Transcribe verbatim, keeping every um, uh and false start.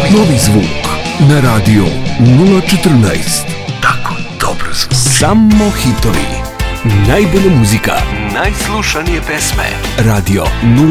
Novi zvuk na radio nula četrnaest. Tako dobro zvuči. Samo hitovi. Najbolja muzika. Najslušanije pesme. Radio nula